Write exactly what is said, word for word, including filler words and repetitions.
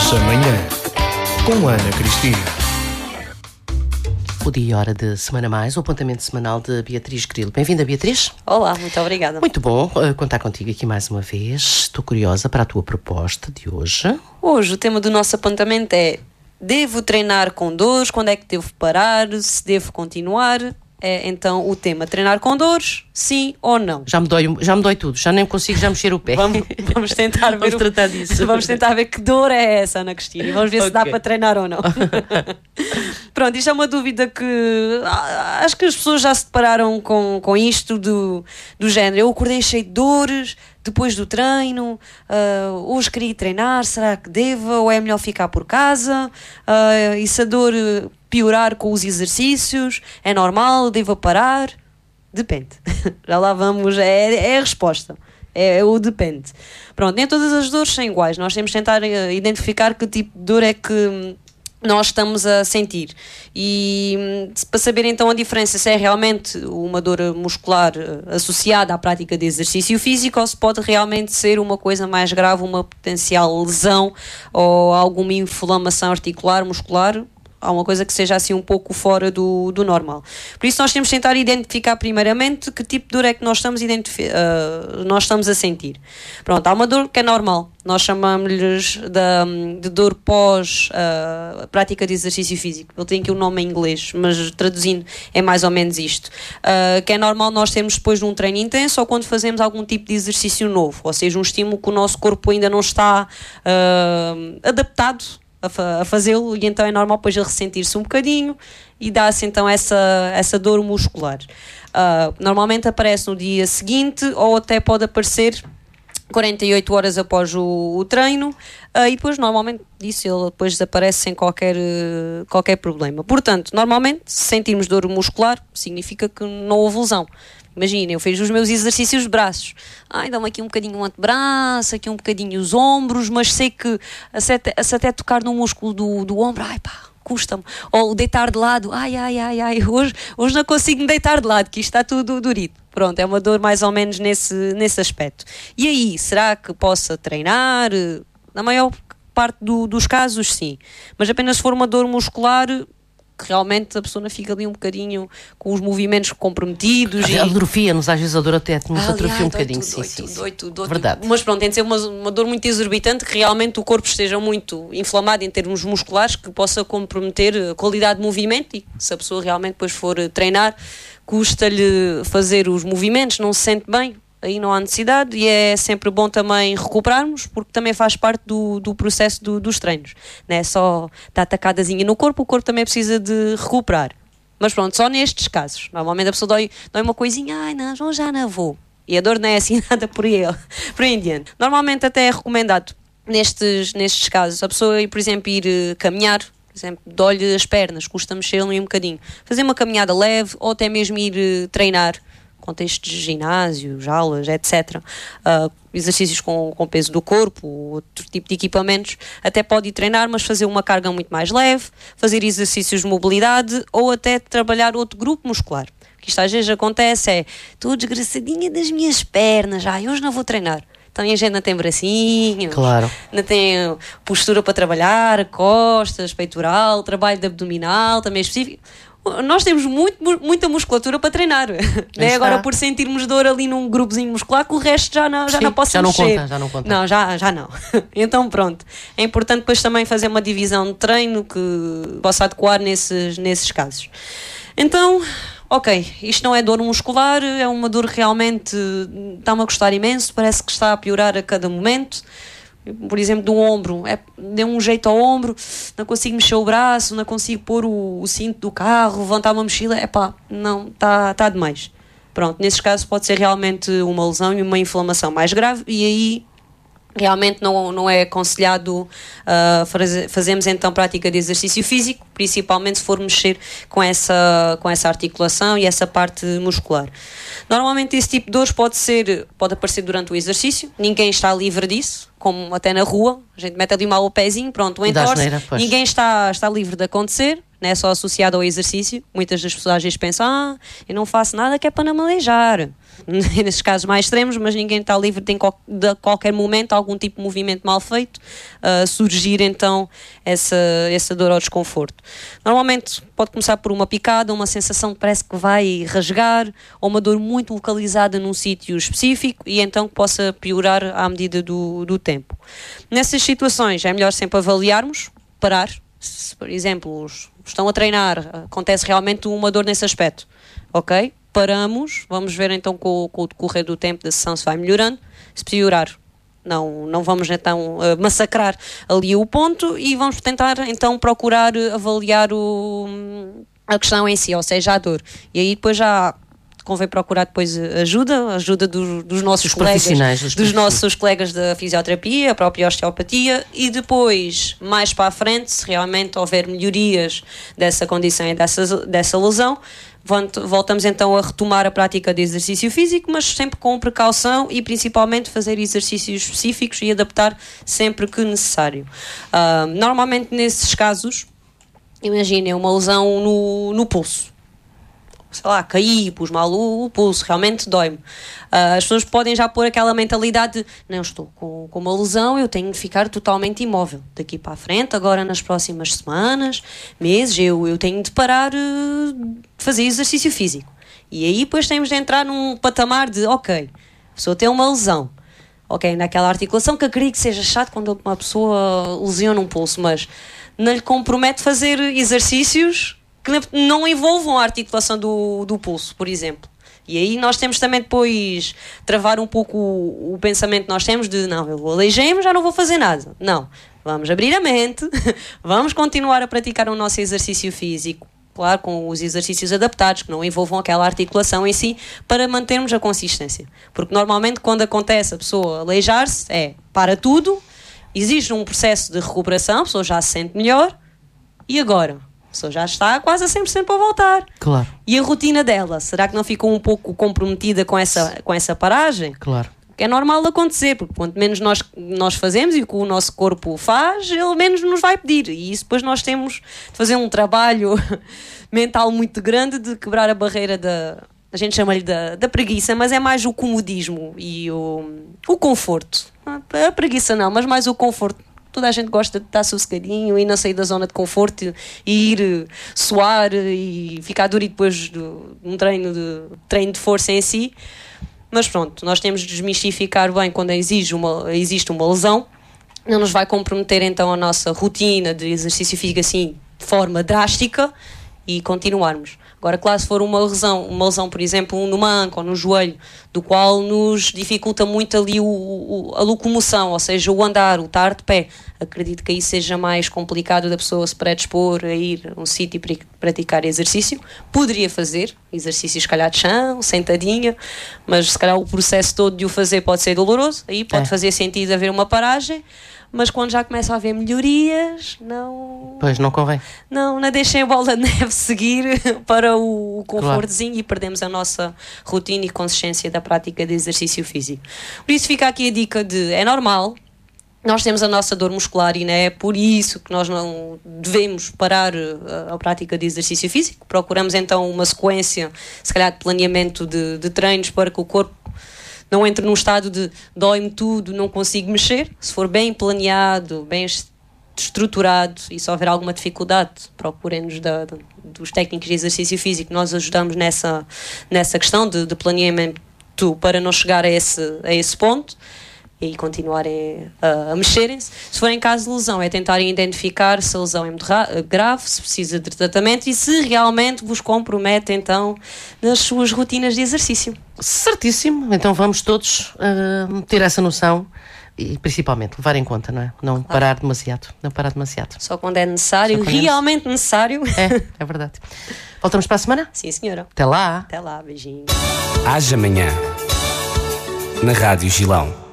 Renascença Manhã, com Ana Cristina. O dia e hora de Semana Mais, o apontamento semanal de Beatriz Grilo. Bem-vinda, Beatriz. Olá, muito obrigada. Muito bom uh, contar contigo aqui mais uma vez. Estou curiosa para a tua proposta de hoje. Hoje o tema do nosso apontamento é: devo treinar com dores? Quando é que devo parar? Se devo continuar? É, então o tema: treinar com dores, sim ou não? Já me dói, já me dói tudo, já nem consigo já mexer o pé. Vamos, vamos tentar ver vamos o, tratar disso. Vamos tentar ver que dor é essa, Ana Cristina, e vamos ver okay. se dá para treinar ou não. Pronto, isto é uma dúvida que ah, acho que as pessoas já se depararam com, com isto do, do género: eu acordei cheio de dores depois do treino, uh, hoje queria treinar, será que devo ou é melhor ficar por casa? Uh, e se a dor piorar com os exercícios, é normal, devo parar? Depende. Já lá vamos, é, é a resposta. É, é o depende. Pronto, nem todas as dores são iguais. Nós temos de tentar identificar que tipo de dor é que nós estamos a sentir. E para saber então a diferença se é realmente uma dor muscular associada à prática de exercício físico ou se pode realmente ser uma coisa mais grave, uma potencial lesão ou alguma inflamação articular, muscular, há uma coisa que seja assim um pouco fora do, do normal. Por isso nós temos de tentar identificar primeiramente que tipo de dor é que nós estamos, uh, nós estamos a sentir. Pronto, há uma dor que é normal, nós chamamos-lhes de, de dor pós uh, prática de exercício físico. Eu tenho aqui o nome em inglês, mas traduzindo é mais ou menos isto, uh, que é normal nós termos depois de um treino intenso ou quando fazemos algum tipo de exercício novo, ou seja, um estímulo que o nosso corpo ainda não está uh, adaptado a, a fazê-lo, e então é normal depois ele ressentir-se um bocadinho e dá-se então essa, essa dor muscular. Uh, normalmente aparece no dia seguinte ou até pode aparecer quarenta e oito horas após o, o treino, uh, e depois normalmente disso ele depois desaparece sem qualquer, uh, qualquer problema. Portanto, normalmente se sentirmos dor muscular significa que não houve lesão. Imagina, eu fiz os meus exercícios de braços. Ai, dá-me aqui um bocadinho o antebraço, aqui um bocadinho os ombros, mas sei que se até, se até tocar no músculo do, do ombro, ai pá, custa-me. Ou deitar de lado, ai, ai, ai, ai, hoje, hoje não consigo me deitar de lado, que isto está tudo durito. Pronto, é uma dor mais ou menos nesse, nesse aspecto. E aí, será que possa treinar? Na maior parte do, dos casos, sim. Mas apenas se for uma dor muscular, que realmente a pessoa fica ali um bocadinho com os movimentos comprometidos. E atrofia-nos, às vezes a dor até nos atrofia um bocadinho. Sim, sim, sim. Verdade. Mas pronto, tem de ser uma, uma dor muito exorbitante, que realmente o corpo esteja muito inflamado em termos musculares, que possa comprometer a qualidade de movimento, e se a pessoa realmente depois for treinar, custa-lhe fazer os movimentos, não se sente bem, aí não há necessidade, e é sempre bom também recuperarmos, porque também faz parte do, do processo do, dos treinos. Não é só estar atacadazinha no corpo, o corpo também precisa de recuperar. Mas pronto, só nestes casos. Normalmente a pessoa dói, dói uma coisinha, ai não, já não vou. E a dor não é assim nada por aí, por aí em diante. Normalmente até é recomendado, nestes, nestes casos, a pessoa, por exemplo, ir uh, caminhar, por exemplo, dói-lhe as pernas, custa mexer-lhe um bocadinho. Fazer uma caminhada leve, ou até mesmo ir uh, treinar, contextos de ginásio, aulas, etcétera. Uh, exercícios com, com peso do corpo, outro tipo de equipamentos, até pode ir treinar, mas fazer uma carga muito mais leve, fazer exercícios de mobilidade ou até trabalhar outro grupo muscular. O que isto às vezes acontece é: estou desgraçadinha das minhas pernas, ai, hoje não vou treinar. Então a gente não tem bracinhos, claro, não tem postura para trabalhar, costas, peitoral, trabalho de abdominal, também é específico. Nós temos muito, muita musculatura para treinar, né? Agora por sentirmos dor ali num grupozinho muscular, que o resto já não, já Sim, não posso já não mexer. Conta, já não conta. Não, já, já não. Então pronto, é importante depois também fazer uma divisão de treino que possa adequar nesses, nesses casos. Então, ok, isto não é dor muscular, é uma dor que realmente está-me a custar imenso, parece que está a piorar a cada momento. Por exemplo, do ombro, é, deu um jeito ao ombro, não consigo mexer o braço, não consigo pôr o, o cinto do carro, levantar uma mochila, é pá, não, está tá demais. Pronto, nesses casos pode ser realmente uma lesão e uma inflamação mais grave, e aí realmente não, não é aconselhado uh, faz, fazermos então prática de exercício físico, principalmente se for mexer com essa, com essa articulação e essa parte muscular. Normalmente esse tipo de dores pode ser, pode aparecer durante o exercício, ninguém está livre disso, como até na rua, a gente mete ali mal o pezinho, pronto, o entorce, ninguém está, está livre de acontecer, não é só associado ao exercício. Muitas das pessoas às vezes pensam: ah, eu não faço nada que é para não me aleijar. nesses casos mais extremos, mas ninguém está livre de, em qual, de qualquer momento algum tipo de movimento mal feito uh, surgir então essa, essa dor ou desconforto. Normalmente pode começar por uma picada, uma sensação que parece que vai rasgar, ou uma dor muito localizada num sítio específico e então que possa piorar à medida do, do tempo. Nessas situações é melhor sempre avaliarmos, parar. Se, por exemplo, estão a treinar, acontece realmente uma dor nesse aspecto, ok? Paramos, vamos ver então com, com o decorrer do tempo da sessão se vai melhorando. Se piorar, não, não vamos então uh, massacrar ali o ponto e vamos tentar então procurar avaliar o, a questão em si, ou seja, a dor. E aí depois já convém procurar depois ajuda, ajuda do, dos nossos os colegas, profissionais, dos profissionais. nossos colegas da fisioterapia, a própria osteopatia, e depois, mais para a frente, se realmente houver melhorias dessa condição e dessa, dessa lesão, voltamos então a retomar a prática de exercício físico, mas sempre com precaução e principalmente fazer exercícios específicos e adaptar sempre que necessário. Uh, normalmente nesses casos, imaginem uma lesão no, no pulso. Sei lá, caí, pus mal o pulso, realmente dói-me. Uh, as pessoas podem já pôr aquela mentalidade de não, estou com, com uma lesão, eu tenho de ficar totalmente imóvel daqui para a frente, agora nas próximas semanas, meses, eu, eu tenho de parar uh, de fazer exercício físico. E aí depois temos de entrar num patamar de, ok, a pessoa tem uma lesão, ok, naquela articulação que eu acredito que seja chato quando uma pessoa lesiona um pulso, mas não lhe compromete fazer exercícios que não envolvam a articulação do, do pulso, por exemplo. E aí nós temos também depois travar um pouco o, o pensamento que nós temos de não, eu aleijei-me, já não vou fazer nada. Não, vamos abrir a mente, vamos continuar a praticar o nosso exercício físico, claro, com os exercícios adaptados, que não envolvam aquela articulação em si, para mantermos a consistência. Porque normalmente quando acontece a pessoa aleijar-se, é para tudo, existe um processo de recuperação, a pessoa já se sente melhor, e agora? A pessoa já está quase a cem por cento para voltar. Claro. E a rotina dela, será que não ficou um pouco comprometida com essa, com essa paragem? Claro. Que é normal acontecer, porque quanto menos nós, nós fazemos e o que o nosso corpo faz, ele menos nos vai pedir. E isso depois nós temos de fazer um trabalho mental muito grande de quebrar a barreira da... A gente chama-lhe da, da preguiça, mas é mais o comodismo e o, o conforto. A preguiça não, mas mais o conforto. Toda a gente gosta de estar sossegadinho e não sair da zona de conforto e ir suar e ficar duro e depois de um treino de, treino de força em si. Mas pronto, nós temos de desmistificar bem quando exige uma, existe uma lesão. Não nos vai comprometer então a nossa rotina de exercício físico assim de forma drástica e continuarmos. Agora, claro, se for uma lesão, uma lesão, por exemplo, no manco ou no joelho, do qual nos dificulta muito ali o, o, a locomoção, ou seja, o andar, o estar de pé, acredito que aí seja mais complicado da pessoa se predispor a ir a um sítio e praticar exercício. Poderia fazer exercícios, se calhar de chão, sentadinha, mas se calhar o processo todo de o fazer pode ser doloroso, aí pode é. fazer sentido haver uma paragem. Mas quando já começa a haver melhorias, não... Pois, não convém. Não, não deixem a bola de neve seguir para o confortozinho, claro. E perdemos a nossa rotina e consistência da prática de exercício físico. Por isso fica aqui a dica de, é normal, nós temos a nossa dor muscular e não é por isso que nós não devemos parar a, a prática de exercício físico. Procuramos então uma sequência, se calhar de planeamento de, de treinos para que o corpo não entre num estado de dói-me tudo, não consigo mexer. Se for bem planeado, bem estruturado e se houver alguma dificuldade, procurem-nos da, da, dos técnicos de exercício físico. Nós ajudamos nessa, nessa questão de, de planeamento para não chegar a esse, a esse ponto e continuarem a, a mexerem-se. Se for em caso de lesão, é tentarem identificar se a lesão é muito grave, se precisa de tratamento e se realmente vos compromete então nas suas rotinas de exercício. Certíssimo, então vamos todos uh, ter essa noção e principalmente levar em conta, não é? Não claro. parar demasiado, não parar demasiado. Só quando é necessário, quando realmente é necessário. É, é verdade. Voltamos para a semana? Sim, senhora. Até lá. Até lá, beijinho. Haja amanhã, na Rádio Gilão.